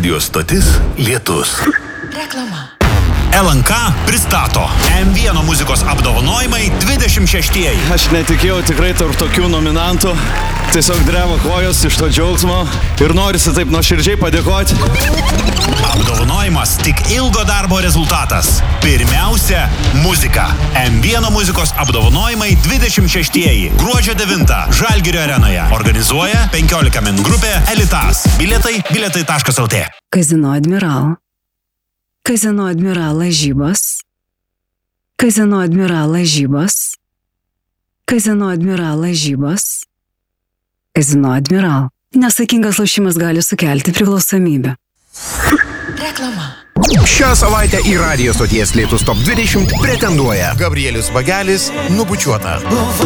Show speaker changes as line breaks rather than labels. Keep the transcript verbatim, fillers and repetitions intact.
Radio stotis Lietus.
Reklama.
L N K pristato M vieno muzikos apdovanojimai dvidešimt šeštieji.
Aš netikėjau tikrai tarp tokių nominantų. Tiesiog dreva kojos iš to džiaugsmo ir norisi taip nuoširdžiai padėkoti.
Apdovanojimas tik ilgo darbo rezultatas. Pirmiausia, muzika. M vieno muzikos apdovanojimai dvidešimt šeštieji. Gruodžio devintą Žalgirio arenoje. Organizuoja penkiolika min grupė Elitas. Bilietai bilietai taškas el tė.
Kazino Admiral. Kazino Admiral lažybos. Kazino Admiral lažybos. Kazino Admiral lažybos. Kazino Admiral. Nesaikingas lošimas gali sukelti priklausomybę.
Reklama.
Šią savaitę į radio stoties Lietus top dvidešimt pretenduoja Gabrielius Vagelis, Nubučiuota.